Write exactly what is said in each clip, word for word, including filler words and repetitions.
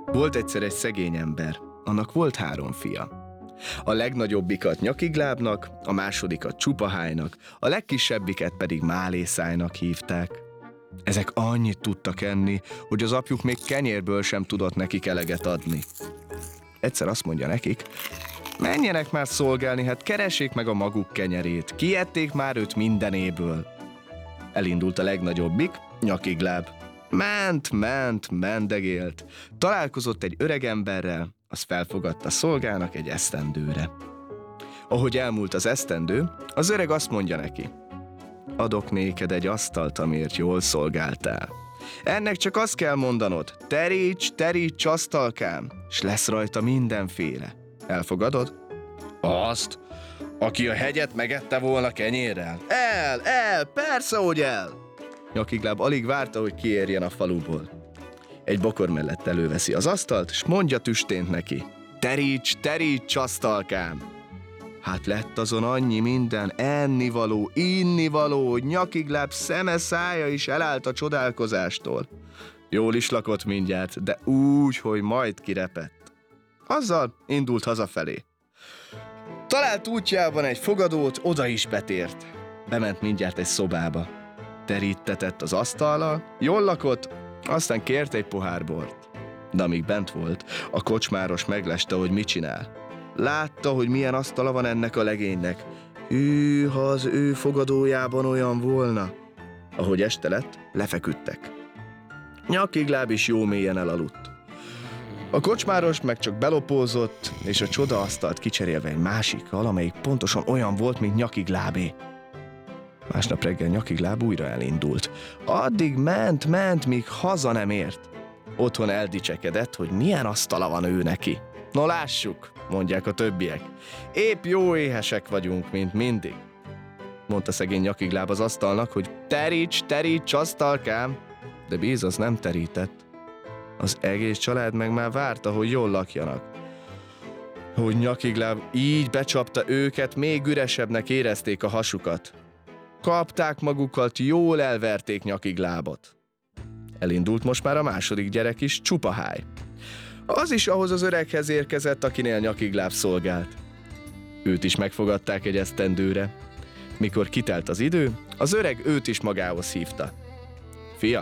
Volt egyszer egy szegény ember, annak volt három fia. A legnagyobbikat Nyakiglábnak, a másodikat Csupahájnak, a legkisebbiket pedig Málészájnak hívták. Ezek annyit tudtak enni, hogy az apjuk még kenyérből sem tudott nekik eleget adni. Egyszer azt mondja nekik, menjenek már szolgálni, hát keressék meg a maguk kenyerét, kiették már őt mindenéből. Elindult a legnagyobbik, Nyakigláb. Ment, ment, mendegélt. Találkozott egy öregemberrel, az felfogadta szolgának egy esztendőre. Ahogy elmúlt az esztendő, az öreg azt mondja neki, adok néked egy asztalt, amiért jól szolgáltál. Ennek csak azt kell mondanod, teríts, teríts asztalkám, s lesz rajta mindenféle. Elfogadod? Azt, aki a hegyet megette volna kenyérrel. El, el, persze, hogy el! Nyakigláb alig várta, hogy kiérjen a faluból. Egy bokor mellett előveszi az asztalt, s mondja tüstént neki, teríts, teríts asztalkám! Hát lett azon annyi minden, ennivaló, innivaló, hogy Nyakigláb szeme szája is elállt a csodálkozástól. Jól is lakott mindjárt, de úgy, hogy majd kirepett. Azzal indult hazafelé. Talált útjában egy fogadót, oda is betért. Bement mindjárt egy szobába. Terítetett az asztallal, jól lakott, aztán kért egy pohár bort. De amíg bent volt, a kocsmáros megleste, hogy mit csinál. Látta, hogy milyen asztala van ennek a legénynek. Hű, ha az ő fogadójában olyan volna. Ahogy este lett, lefeküdtek. Nyakigláb is jó mélyen elaludt. A kocsmáros meg csak belopózott, és a csodaasztalt kicserélve egy másikkal, amelyik pontosan olyan volt, mint Nyakiglábé. Másnap reggel Nyakigláb újra elindult. Addig ment, ment, míg haza nem ért. Otthon eldicsekedett, hogy milyen asztala van ő neki. No lássuk, mondják a többiek. Épp jó éhesek vagyunk, mint mindig. Mondta szegény Nyakigláb az asztalnak, hogy teríts, teríts asztalkám, de bíz az nem terített. Az egész család meg már várta, hogy jól lakjanak. Hogy Nyakigláb így becsapta őket, még üresebbnek érezték a hasukat. Kapták magukat, jól elverték Nyakiglábot. Elindult most már a második gyerek is, Csupaháj. Az is ahhoz az öreghez érkezett, akinél Nyakigláb szolgált. Őt is megfogadták egy esztendőre. Mikor kitelt az idő, az öreg őt is magához hívta. Fiam,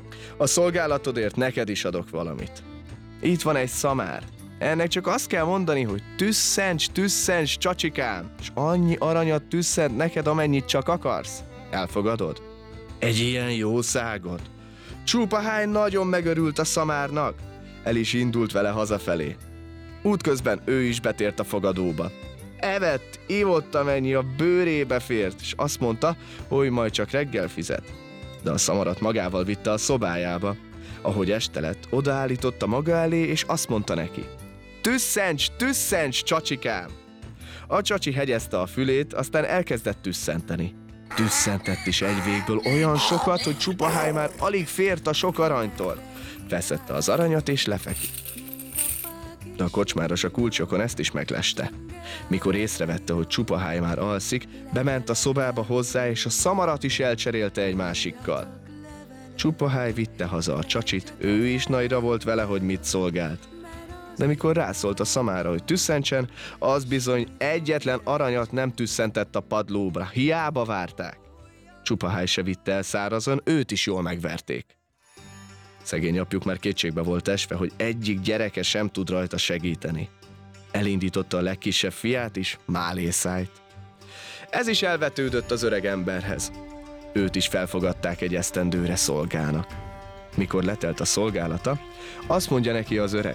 a szolgálatodért neked is adok valamit. Itt van egy szamár. Ennek csak azt kell mondani, hogy tüsszents, tüsszents, csacsikám, és annyi aranyat tüsszent neked, amennyit csak akarsz. Elfogadod? Egy ilyen jószágot. Csupaháj nagyon megörült a szamárnak. El is indult vele hazafelé. Útközben ő is betért a fogadóba. Evett, ivott, amennyi a bőrébe fért, és azt mondta, hogy majd csak reggel fizet. De a szamarat magával vitte a szobájába. Ahogy este lett, odaállította maga elé, és azt mondta neki, tüsszents, tüsszents, csacsikám! A csacsi hegyezte a fülét, aztán elkezdett tüsszenteni. Tüsszentett is egy végből olyan sokat, hogy Csupaháj már alig fért a sok aranytól. Feszette az aranyat, és lefeküdt. De a kocsmáros a kulcsokon ezt is megleste. Mikor észrevette, hogy Csupaháj már alszik, bement a szobába hozzá, és a szamarat is elcserélte egy másikkal. Csupaháj vitte haza a csacsit, ő is nagyra volt vele, hogy mit szolgált. De mikor rászólt a szamára, hogy tüsszentsen, az bizony egyetlen aranyat nem tüsszentett a padlóbra, hiába várták. Csupaháj se vitte el szárazon, őt is jól megverték. Szegény apjuk már kétségbe volt esve, hogy egyik gyereke sem tud rajta segíteni. Elindította a legkisebb fiát is, Málészájt. Ez is elvetődött az öreg emberhez. Őt is felfogadták egy esztendőre szolgának. Mikor letelt a szolgálata, azt mondja neki az öreg,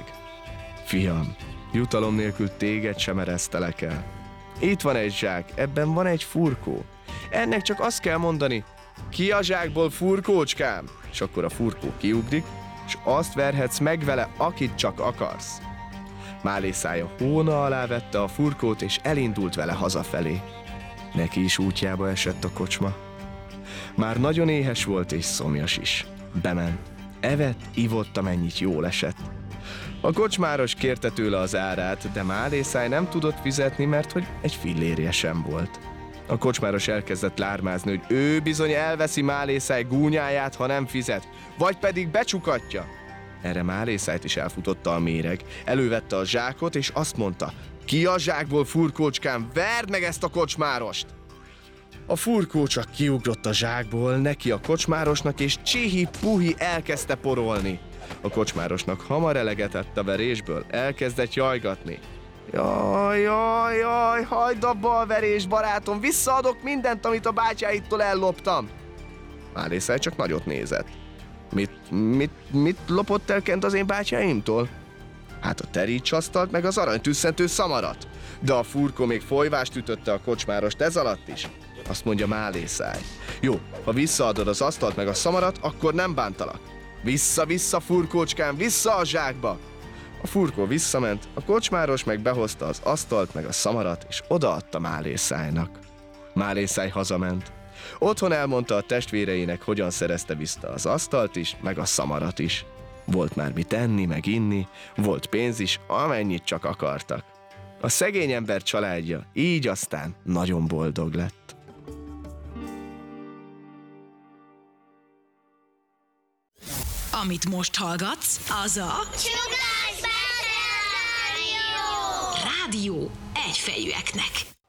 fiam, jutalom nélkül téged sem eresztelek el. Itt van egy zsák, ebben van egy furkó. Ennek csak azt kell mondani, ki a zsákból furkócskám? És akkor a furkó kiugrik, és azt verhetsz meg vele, akit csak akarsz. Málészája hóna alá vette a furkót, és elindult vele hazafelé. Neki is útjába esett a kocsma. Már nagyon éhes volt és szomjas is. Bement, evett, ivott, amennyit jól esett. A kocsmáros kérte tőle az árát, de Málészáj nem tudott fizetni, mert hogy egy fillérje sem volt. A kocsmáros elkezdett lármázni, hogy ő bizony elveszi Málészáj gúnyáját, ha nem fizet, vagy pedig becsukatja. Erre Málészájt is elfutotta a méreg. Elővette a zsákot, és azt mondta: ki a zsákból, furkócskám, verd meg ezt a kocsmárost! A furkó csak kiugrott a zsákból, neki a kocsmárosnak, és csihi-puhi elkezdte porolni. A kocsmárosnak hamar eleget lett a verésből, elkezdett jajgatni. Jaj, jaj, jaj, hagyd abba a verés, barátom, visszaadok mindent, amit a bátyáittól elloptam. Málészáj csak nagyot nézett. Mit, mit, mit lopott el Kent az én bátyáimtól? Hát a terítsasztalt meg az aranytűsszentő szamarat. De a furkó még folyvást ütötte a kocsmárost ez alatt is. Azt mondja Málészáj: jó, ha visszaadod az asztalt meg a szamarat, akkor nem bántalak. Vissza-vissza, furkócskám, vissza a zsákba! A furkó visszament, a kocsmáros meg behozta az asztalt meg a szamarat, és odaadta Málészájnak. Málészáj hazament. Otthon elmondta a testvéreinek, hogyan szerezte vissza az asztalt is, meg a szamarat is. Volt már mit enni, meg inni, volt pénz is, amennyit csak akartak. A szegény ember családja így aztán nagyon boldog lett. Amit most hallgatsz, az a Csuklás Bárány Rádió! Rádió egyfejűeknek.